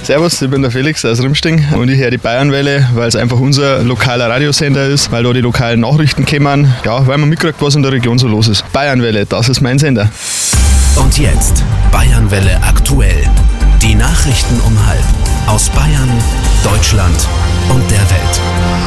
Servus, ich bin der Felix aus Rimsting und ich höre die Bayernwelle, weil es einfach unser lokaler Radiosender ist, weil da die lokalen Nachrichten kommen, ja, weil man mitkriegt, was in der Region so los ist. Bayernwelle, das ist mein Sender. Und jetzt Bayernwelle aktuell. Die Nachrichten um 12:30 aus Bayern, Deutschland und der Welt.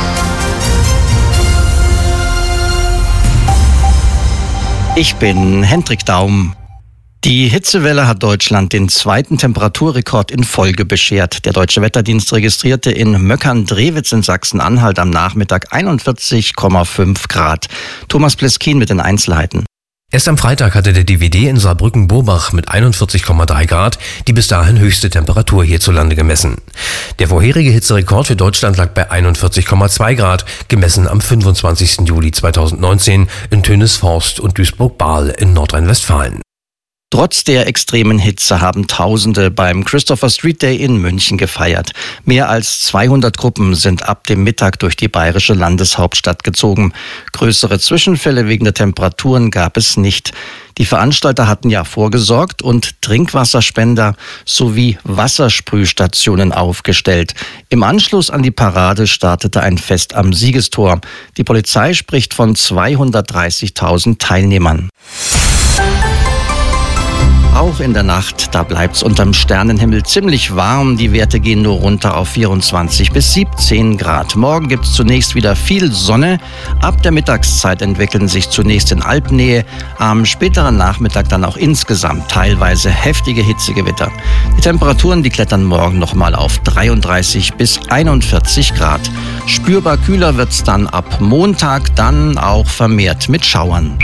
Ich bin Hendrik Daum. Die Hitzewelle hat Deutschland den zweiten Temperaturrekord in Folge beschert. Der Deutsche Wetterdienst registrierte in Möckern-Drewitz in Sachsen-Anhalt am Nachmittag 41,5 Grad. Thomas Pleskin mit den Einzelheiten. Erst am Freitag hatte der DWD in Saarbrücken-Bobach mit 41,3 Grad die bis dahin höchste Temperatur hierzulande gemessen. Der vorherige Hitzerekord für Deutschland lag bei 41,2 Grad, gemessen am 25. Juli 2019 in Tönisforst und Duisburg-Bahl in Nordrhein-Westfalen. Trotz der extremen Hitze haben Tausende beim Christopher Street Day in München gefeiert. Mehr als 200 Gruppen sind ab dem Mittag durch die bayerische Landeshauptstadt gezogen. Größere Zwischenfälle wegen der Temperaturen gab es nicht. Die Veranstalter hatten ja vorgesorgt und Trinkwasserspender sowie Wassersprühstationen aufgestellt. Im Anschluss an die Parade startete ein Fest am Siegestor. Die Polizei spricht von 230.000 Teilnehmern. Auch in der Nacht, da bleibt's unterm Sternenhimmel ziemlich warm. Die Werte gehen nur runter auf 24 bis 17 Grad. Morgen gibt's zunächst wieder viel Sonne. Ab der Mittagszeit entwickeln sich zunächst in Alpnähe, am späteren Nachmittag dann auch insgesamt teilweise heftige Hitzegewitter. Die Temperaturen, die klettern morgen nochmal auf 33 bis 41 Grad. Spürbar kühler wird's dann ab Montag, dann auch vermehrt mit Schauern.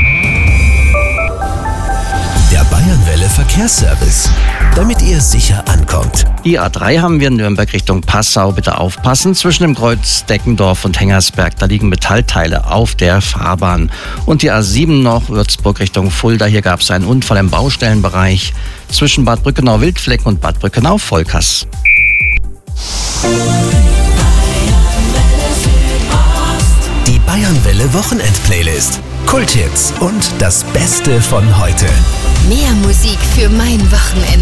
Der Bayernwelle Verkehrsservice, damit ihr sicher ankommt. Die A3 haben wir in Nürnberg Richtung Passau. Bitte aufpassen. Zwischen dem Kreuz Deckendorf und Hengersberg, da liegen Metallteile auf der Fahrbahn. Und die A7 noch Würzburg Richtung Fulda. Hier gab es einen Unfall im Baustellenbereich zwischen Bad Brückenau-Wildflecken und Bad Brückenau-Volkers. Die Bayernwelle Wochenend-Playlist. Kulthits und das Beste von heute. Mehr Musik für mein Wochenende.